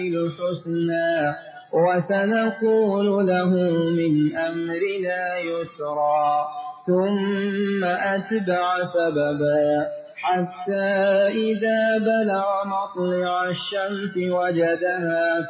الحسنى وسنقول له من أمرنا يسرا ثم أتبع سببا حتى إذا بلغ مطلع الشمس وجدها